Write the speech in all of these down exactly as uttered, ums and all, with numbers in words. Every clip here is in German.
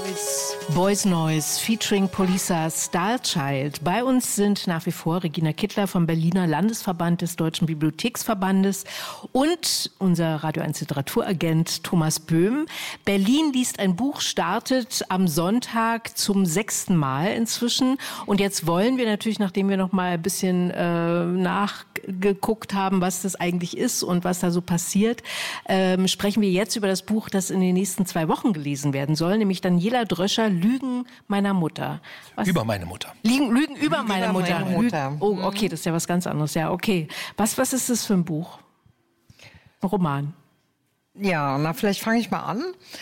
Boys Noise featuring Polisa Starchild. Bei uns sind nach wie vor Regina Kittler vom Berliner Landesverband des Deutschen Bibliotheksverbandes und unser Radio eins Literaturagent Thomas Böhm. Berlin liest ein Buch startet am Sonntag zum sechsten Mal inzwischen. Und jetzt wollen wir natürlich, nachdem wir noch mal ein bisschen äh, nachgeguckt haben, was das eigentlich ist und was da so passiert, ähm, sprechen wir jetzt über das Buch, das in den nächsten zwei Wochen gelesen werden soll, nämlich Daniela Dröscher, Lügen meiner Mutter. Was? Über meine Mutter. Lügen, Lügen über Lügen meine über Mutter. meine Mutter. Lügen, oh, okay, das ist ja was ganz anderes. Ja, okay. Was, was ist das für ein Buch? Ein Roman? Ja, na, vielleicht fange ich mal an.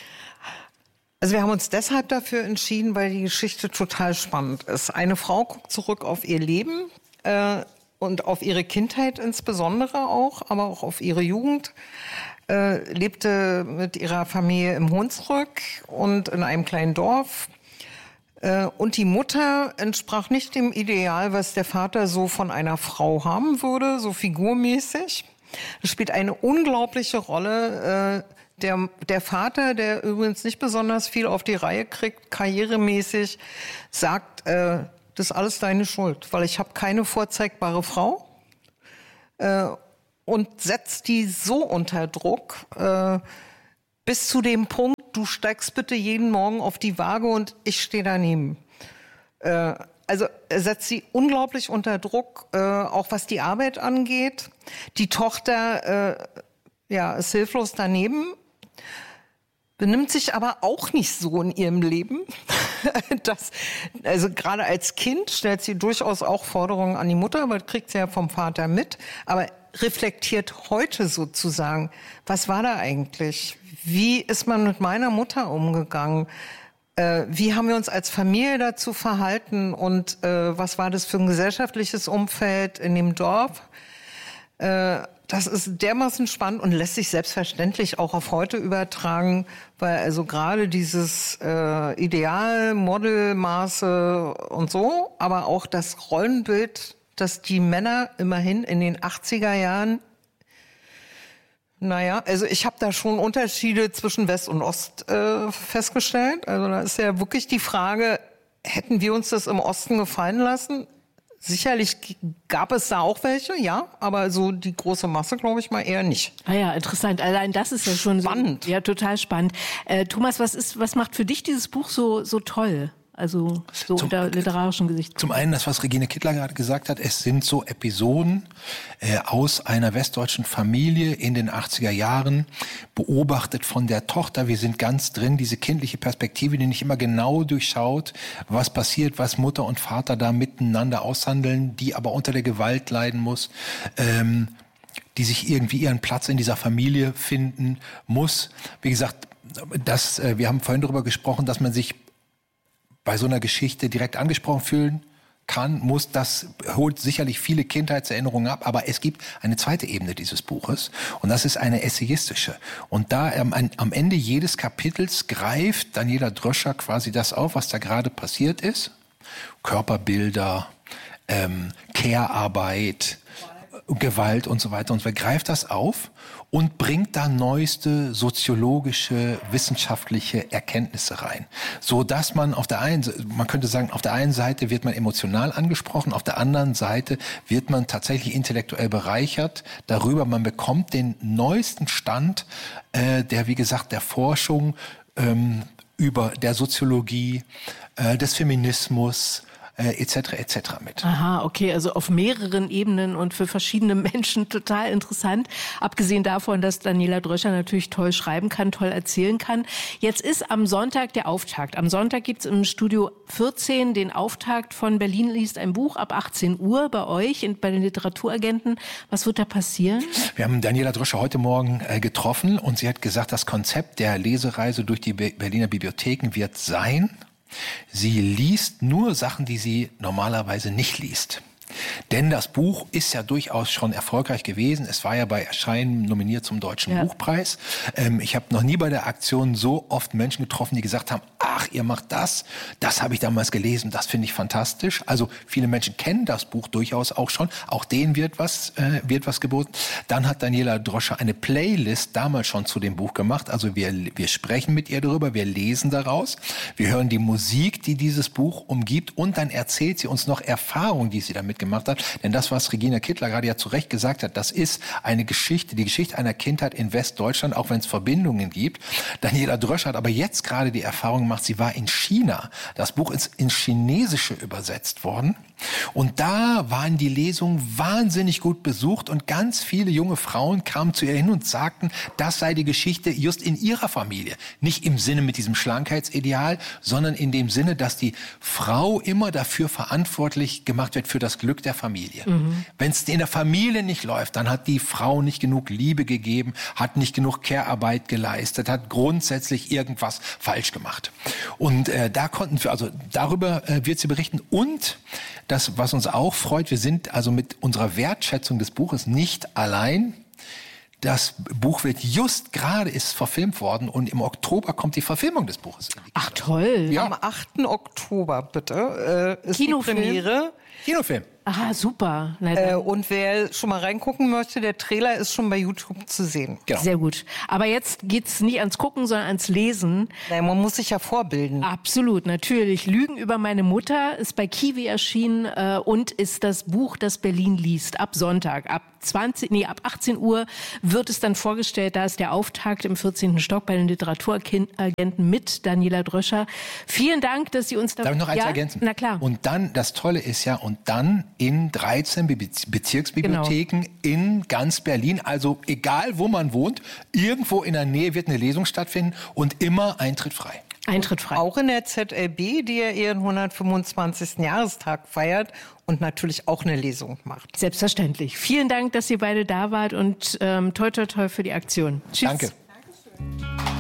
Also wir haben uns deshalb dafür entschieden, weil die Geschichte total spannend ist. Eine Frau guckt zurück auf ihr Leben äh, und auf ihre Kindheit insbesondere auch, aber auch auf ihre Jugend. Äh, lebte mit ihrer Familie im Hunsrück und in einem kleinen Dorf. Äh, und die Mutter entsprach nicht dem Ideal, was der Vater so von einer Frau haben würde, so figurmäßig. Es spielt eine unglaubliche Rolle. Äh, der, der Vater, der übrigens nicht besonders viel auf die Reihe kriegt, karrieremäßig, sagt, äh, das ist alles deine Schuld, weil ich habe keine vorzeigbare Frau. Äh, Und setzt die so unter Druck, äh, bis zu dem Punkt, du steigst bitte jeden Morgen auf die Waage und ich stehe daneben. Äh, also er setzt sie unglaublich unter Druck, äh, auch was die Arbeit angeht. Die Tochter äh, ja, ist hilflos daneben, benimmt sich aber auch nicht so in ihrem Leben. das, also gerade als Kind stellt sie durchaus auch Forderungen an die Mutter, aber das kriegt sie ja vom Vater mit. Aber reflektiert heute sozusagen, was war da eigentlich? Wie ist man mit meiner Mutter umgegangen? Äh, wie haben wir uns als Familie dazu verhalten? Und äh, was war das für ein gesellschaftliches Umfeld in dem Dorf? Äh, das ist dermaßen spannend und lässt sich selbstverständlich auch auf heute übertragen, weil also gerade dieses äh, Ideal, Modelmaße und so, aber auch das Rollenbild, dass die Männer immerhin in den achtziger Jahren, naja, also ich habe da schon Unterschiede zwischen West und Ost äh, festgestellt. Also da ist ja wirklich die Frage, hätten wir uns das im Osten gefallen lassen? Sicherlich gab es da auch welche, ja, aber so die große Masse, glaube ich mal, eher nicht. Ah ja, interessant. Allein das ist ja schon spannend. So, ja, total spannend. Äh, Thomas, was ist, was macht für dich dieses Buch so so toll? Also so zum, unter literarischen Gesichtspunkten. Zum einen das, was Regine Kittler gerade gesagt hat, es sind so Episoden äh, aus einer westdeutschen Familie in den achtziger Jahren, beobachtet von der Tochter. Wir sind ganz drin, diese kindliche Perspektive, die nicht immer genau durchschaut, was passiert, was Mutter und Vater da miteinander aushandeln, die aber unter der Gewalt leiden muss, ähm, die sich irgendwie ihren Platz in dieser Familie finden muss. Wie gesagt, das, äh, wir haben vorhin darüber gesprochen, dass man sich bei so einer Geschichte direkt angesprochen fühlen kann, muss, das holt sicherlich viele Kindheitserinnerungen ab, aber es gibt eine zweite Ebene dieses Buches und das ist eine essayistische. Und da ähm, ein, am Ende jedes Kapitels greift Daniela Dröscher quasi das auf, was da gerade passiert ist. Körperbilder, ähm, Care-Arbeit, Gewalt und so weiter und so weiter, greift das auf und bringt da neueste soziologische, wissenschaftliche Erkenntnisse rein. So dass man auf der einen, man könnte sagen, auf der einen Seite wird man emotional angesprochen, auf der anderen Seite wird man tatsächlich intellektuell bereichert darüber. Man bekommt den neuesten Stand, äh, der, wie gesagt, der Forschung ähm, über der Soziologie, äh, des Feminismus, Äh, et cetera et cetera mit. Aha, okay, also auf mehreren Ebenen und für verschiedene Menschen total interessant. Abgesehen davon, dass Daniela Dröscher natürlich toll schreiben kann, toll erzählen kann. Jetzt ist am Sonntag der Auftakt. Am Sonntag gibt's im Studio vierzehn den Auftakt von Berlin liest ein Buch ab achtzehn Uhr bei euch, in, bei den Literaturagenten. Was wird da passieren? Wir haben Daniela Dröscher heute Morgen äh, getroffen und sie hat gesagt, das Konzept der Lesereise durch die Be- Berliner Bibliotheken wird sein, sie liest nur Sachen, die sie normalerweise nicht liest. Denn das Buch ist ja durchaus schon erfolgreich gewesen. Es war ja bei Erscheinen nominiert zum Deutschen ja. Buchpreis. Ähm, ich habe noch nie bei der Aktion so oft Menschen getroffen, die gesagt haben, ah, ach, ihr macht das, das habe ich damals gelesen, das finde ich fantastisch. Also viele Menschen kennen das Buch durchaus auch schon, auch denen wird was, äh, wird was geboten. Dann hat Daniela Droscher eine Playlist damals schon zu dem Buch gemacht, also wir, wir sprechen mit ihr darüber, wir lesen daraus, wir hören die Musik, die dieses Buch umgibt und dann erzählt sie uns noch Erfahrungen, die sie damit gemacht hat, denn das, was Regina Kittler gerade ja zu Recht gesagt hat, das ist eine Geschichte, die Geschichte einer Kindheit in Westdeutschland, auch wenn es Verbindungen gibt. Daniela Droscher hat aber jetzt gerade die Erfahrung gemacht, sie war in China. Das Buch ist ins Chinesische übersetzt worden. Und da waren die Lesungen wahnsinnig gut besucht und ganz viele junge Frauen kamen zu ihr hin und sagten, das sei die Geschichte just in ihrer Familie. Nicht im Sinne mit diesem Schlankheitsideal, sondern in dem Sinne, dass die Frau immer dafür verantwortlich gemacht wird für das Glück der Familie. Mhm. Wenn es in der Familie nicht läuft, dann hat die Frau nicht genug Liebe gegeben, hat nicht genug Care-Arbeit geleistet, hat grundsätzlich irgendwas falsch gemacht. Und äh, da konnten wir, also darüber äh, wird sie berichten. Und das, was uns auch freut, wir sind also mit unserer Wertschätzung des Buches nicht allein. Das Buch wird just gerade ist verfilmt worden und im Oktober kommt die Verfilmung des Buches. Ach toll. Ja. Am achten Oktober, bitte, äh, ist Kinofilm. die Premiere. Kinofilm. Aha, super. Äh, und wer schon mal reingucken möchte, der Trailer ist schon bei YouTube zu sehen. Genau. Sehr gut. Aber jetzt geht's nicht ans Gucken, sondern ans Lesen. Nein, man muss sich ja vorbilden. Absolut, natürlich. Lügen über meine Mutter ist bei Kiwi erschienen äh, und ist das Buch, das Berlin liest. Ab Sonntag, ab zwanzig, nee, ab achtzehn Uhr wird es dann vorgestellt. Da ist der Auftakt im vierzehnten Stock bei den Literaturagenten mit Daniela Droscher. Vielen Dank, dass Sie uns da... Darf ich noch eins ja? ergänzen? Na klar. Und dann, das Tolle ist ja, und dann in dreizehn Be- Bezirksbibliotheken genau. in ganz Berlin, also egal wo man wohnt, irgendwo in der Nähe wird eine Lesung stattfinden und immer Eintritt frei. Eintritt frei. Auch in der Z L B, die ja ihren hundertfünfundzwanzigsten Jahrestag feiert und natürlich auch eine Lesung macht. Selbstverständlich. Vielen Dank, dass ihr beide da wart und ähm, toi toi toi für die Aktion. Tschüss. Danke. Dankeschön.